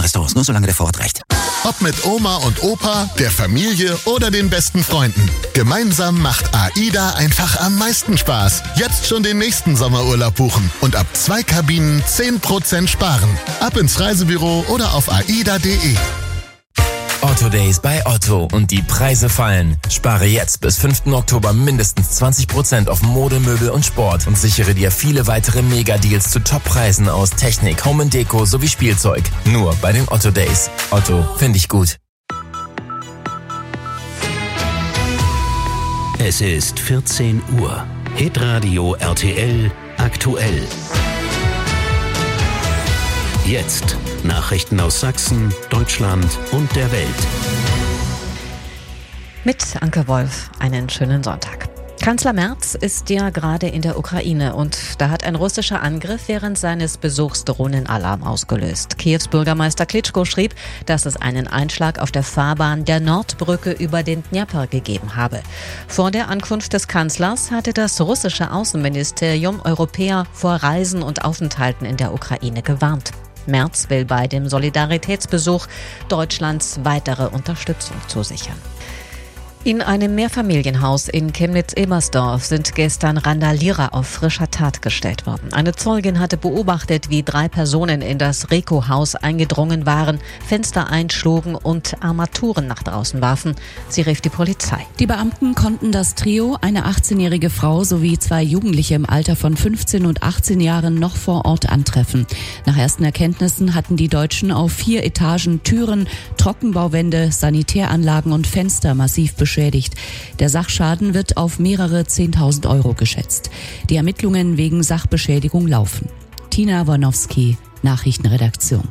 Restaurants, nur solange der Vorrat reicht. Ob mit Oma und Opa, der Familie oder den besten Freunden. Gemeinsam macht AIDA einfach am meisten Spaß. Jetzt schon den nächsten Sommerurlaub buchen und ab 2 Kabinen 10% sparen. Ab ins Reisebüro oder auf aida.de. Otto Days bei Otto und die Preise fallen. Spare jetzt bis 5. Oktober mindestens 20% auf Mode, Möbel und Sport und sichere dir viele weitere Mega-Deals zu Top-Preisen aus Technik, Home & Deko sowie Spielzeug. Nur bei den Otto Days. Otto, finde ich gut. Es ist 14 Uhr. Hitradio RTL aktuell. Jetzt Nachrichten aus Sachsen, Deutschland und der Welt. Mit Anke Wolf, einen schönen Sonntag. Kanzler Merz ist ja gerade in der Ukraine und da hat ein russischer Angriff während seines Besuchs Drohnenalarm ausgelöst. Kiews Bürgermeister Klitschko schrieb, dass es einen Einschlag auf der Fahrbahn der Nordbrücke über den Dnjepr gegeben habe. Vor der Ankunft des Kanzlers hatte das russische Außenministerium Europäer vor Reisen und Aufenthalten in der Ukraine gewarnt. Merz will bei dem Solidaritätsbesuch Deutschlands weitere Unterstützung zusichern. In einem Mehrfamilienhaus in Chemnitz-Ebersdorf sind gestern Randalierer auf frischer Tat gestellt worden. Eine Zeugin hatte beobachtet, wie 3 Personen in das Reko-Haus eingedrungen waren, Fenster einschlugen und Armaturen nach draußen warfen. Sie rief die Polizei. Die Beamten konnten das Trio, eine 18-jährige Frau sowie 2 Jugendliche im Alter von 15 und 18 Jahren noch vor Ort antreffen. Nach ersten Erkenntnissen hatten die Deutschen auf 4 Etagen Türen, Trockenbauwände, Sanitäranlagen und Fenster massiv beschädigt. Der Sachschaden wird auf mehrere 10.000 Euro geschätzt. Die Ermittlungen wegen Sachbeschädigung laufen. Tina Wornowski, Nachrichtenredaktion.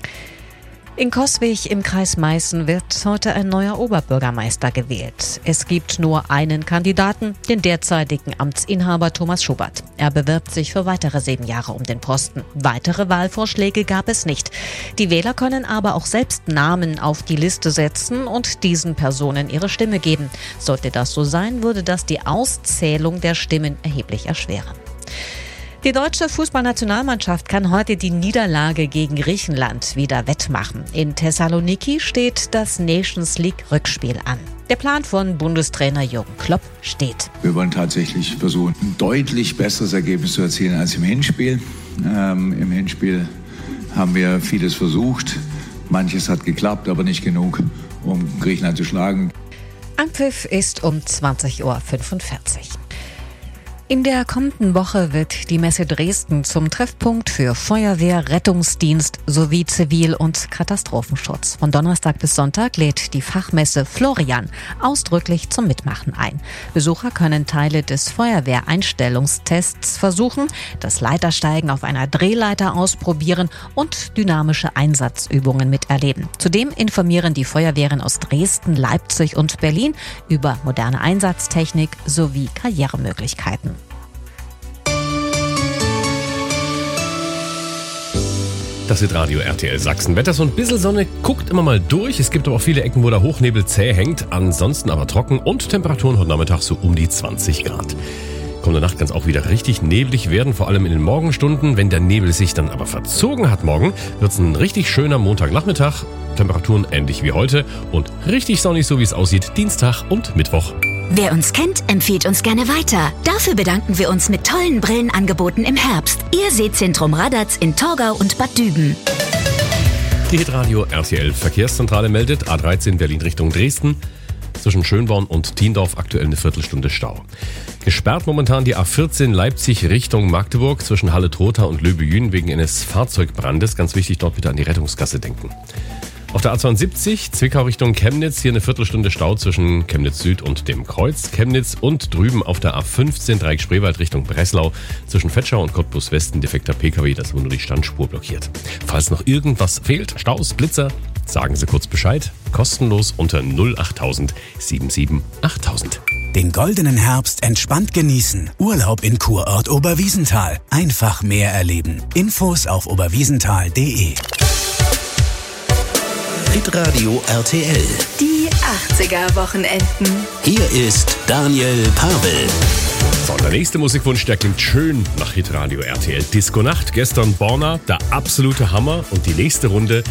In Coswig im Kreis Meißen wird heute ein neuer Oberbürgermeister gewählt. Es gibt nur einen Kandidaten, den derzeitigen Amtsinhaber Thomas Schubert. Er bewirbt sich für weitere 7 Jahre um den Posten. Weitere Wahlvorschläge gab es nicht. Die Wähler können aber auch selbst Namen auf die Liste setzen und diesen Personen ihre Stimme geben. Sollte das so sein, würde das die Auszählung der Stimmen erheblich erschweren. Die deutsche Fußballnationalmannschaft kann heute die Niederlage gegen Griechenland wieder wettmachen. In Thessaloniki steht das Nations-League-Rückspiel an. Der Plan von Bundestrainer Jürgen Klopp steht. Wir wollen tatsächlich versuchen, ein deutlich besseres Ergebnis zu erzielen als im Hinspiel. Im Hinspiel haben wir vieles versucht. Manches hat geklappt, aber nicht genug, um Griechenland zu schlagen. Anpfiff ist um 20.45 Uhr. In der kommenden Woche wird die Messe Dresden zum Treffpunkt für Feuerwehr, Rettungsdienst sowie Zivil- und Katastrophenschutz. Von Donnerstag bis Sonntag lädt die Fachmesse Florian ausdrücklich zum Mitmachen ein. Besucher können Teile des Feuerwehreinstellungstests versuchen, das Leitersteigen auf einer Drehleiter ausprobieren und dynamische Einsatzübungen miterleben. Zudem informieren die Feuerwehren aus Dresden, Leipzig und Berlin über moderne Einsatztechnik sowie Karrieremöglichkeiten. Das ist Radio RTL Sachsen. Wetter, so ein bisschen Sonne guckt immer mal durch. Es gibt aber auch viele Ecken, wo der Hochnebel zäh hängt. Ansonsten aber trocken und Temperaturen heute Nachmittag so um die 20 Grad. Kommende Nacht kann es auch wieder richtig neblig werden, vor allem in den Morgenstunden. Wenn der Nebel sich dann aber verzogen hat morgen, wird es ein richtig schöner Montagnachmittag. Temperaturen ähnlich wie heute und richtig sonnig, so wie es aussieht, Dienstag und Mittwoch. Wer uns kennt, empfiehlt uns gerne weiter. Dafür bedanken wir uns mit tollen Brillenangeboten im Herbst. Ihr Sehzentrum Radatz in Torgau und Bad Düben. Die Hitradio RTL Verkehrszentrale meldet A13 Berlin Richtung Dresden. Zwischen Schönborn und Thiendorf aktuell eine Viertelstunde Stau. Gesperrt momentan die A14 Leipzig Richtung Magdeburg zwischen Halle-Trotha und Löbejün wegen eines Fahrzeugbrandes. Ganz wichtig, dort bitte an die Rettungsgasse denken. Auf der A72 Zwickau Richtung Chemnitz, hier eine Viertelstunde Stau zwischen Chemnitz Süd und dem Kreuz Chemnitz und drüben auf der A15 Dreieck Spreewald Richtung Breslau zwischen Vetschau und Cottbus Westen defekter PKW, das wurde nur die Standspur blockiert. Falls noch irgendwas fehlt, Staus, Blitzer, sagen Sie kurz Bescheid, kostenlos unter 08000 77 8000. Den goldenen Herbst entspannt genießen. Urlaub in Kurort Oberwiesenthal. Einfach mehr erleben. Infos auf oberwiesenthal.de. Hitradio RTL. Die 80er-Wochenenden. Hier ist Daniel Pavel. So, der nächste Musikwunsch, der klingt schön nach Hitradio RTL. Disco Nacht, gestern Borna, der absolute Hammer. Und die nächste Runde